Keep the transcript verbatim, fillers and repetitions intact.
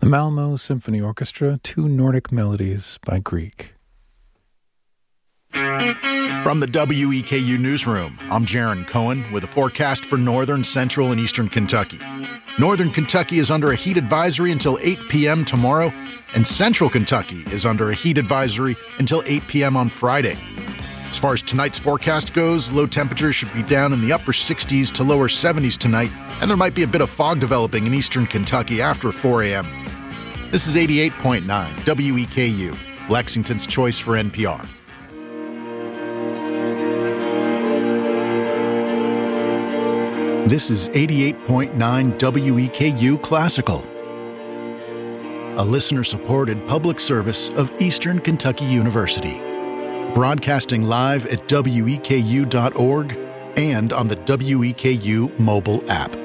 Malmo Symphony Orchestra, Two Nordic Melodies by Grieg. From the W E K U Newsroom, I'm Jaron Cohen with a forecast for northern, central, and eastern Kentucky. Northern Kentucky is under a heat advisory until eight p.m. tomorrow, and central Kentucky is under a heat advisory until eight p.m. on Friday. As far as tonight's forecast goes, low temperatures should be down in the upper sixties to lower seventies tonight, and there might be a bit of fog developing in eastern Kentucky after four a.m. This is eighty-eight point nine W E K U, Lexington's choice for N P R. This is eighty-eight point nine W E K U Classical, a listener-supported public service of Eastern Kentucky University, broadcasting live at W E K U dot org and on the W E K U mobile app.